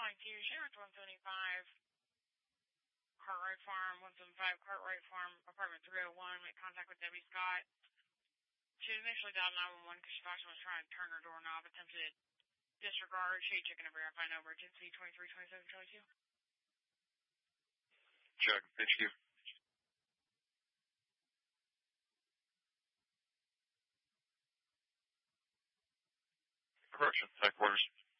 calling to Sharon's 175 Cartwright Farm, 175 Cartwright Farm, apartment 301. Make contact with Debbie Scott. She initially dialed 911 because she thought someone was trying to turn her doorknob, attempted disregard. Shade checking to verify no emergency 232722. Check. HQ. Correction. Headquarters.